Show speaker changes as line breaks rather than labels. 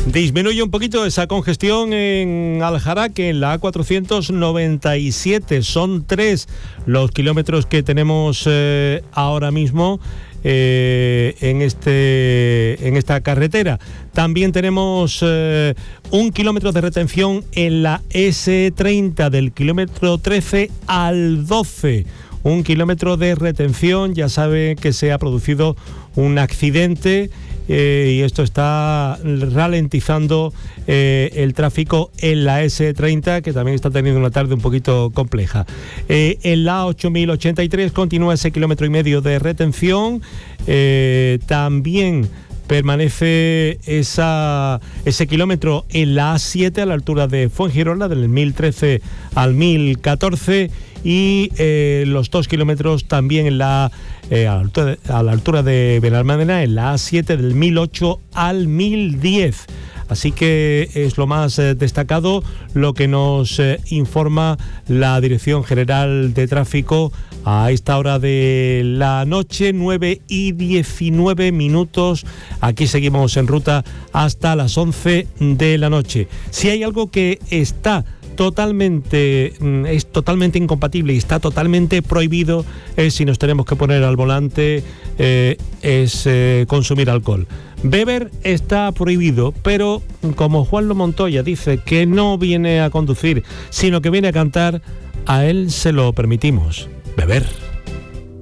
Disminuye un poquito esa congestión en Aljaraque, en la A497. Son 3 los kilómetros que tenemos ahora mismo en esta carretera. También tenemos 1 kilómetro de retención en la S30 del kilómetro 13 al 12. 1 kilómetro de retención. Ya sabe que se ha producido un accidente y esto está ralentizando el tráfico en la S30, que también está teniendo una tarde un poquito compleja. En la 8083 continúa ese 1,5 kilómetros de retención. También permanece ese kilómetro en la A7 a la altura de Fuengirola, del 1013 al 1014, y los 2 kilómetros también en a la altura de Benalmádena, en la A7 del 1008 al 1010. Así que es lo más destacado lo que nos informa la Dirección General de Tráfico a esta hora de la noche, 9:19. Aquí seguimos en ruta hasta las 11 de la noche. Si hay algo que es totalmente incompatible y está totalmente prohibido, es si nos tenemos que poner al volante, es consumir alcohol. Beber está prohibido, pero como Juanlo Montoya dice que no viene a conducir, sino que viene a cantar, a él se lo permitimos beber.